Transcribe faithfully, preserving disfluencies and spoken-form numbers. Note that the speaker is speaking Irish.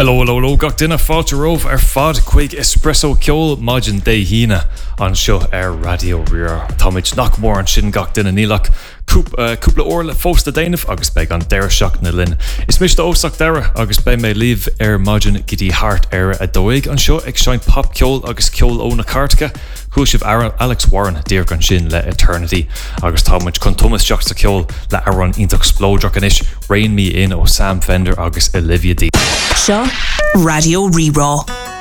Hello, hello, hello, gach duine fáilte romh ar fad chuig espresso ceol maidin dé híine an seo ar Radio Ríor. Táid nach mór an sin gach duine nílach cúpla óir le fósta déanamh agus beag an deire seach na linn. Is mis de ósach deire agus be mé líomh ar maidin gidí hart ar a dóig an seo ag sein pop ceol agus ceol ó na cartacha. Chúisibh Alex Warren dír gan sin le Eternity agus táid chun Thomas Jock sa ceol le aran ionach splódrach an isis Rain Me In ó Sam Fender agus Olivia D. Seo Radio Ríor.